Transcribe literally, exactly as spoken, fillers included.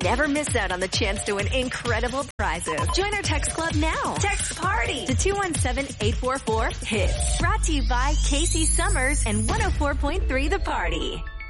never miss out on the chance to win incredible prizes. Join our text club now. Text PARTY to two one seven, eight four four, HITS. Brought to you by Casey Summers and one oh four point three The Party.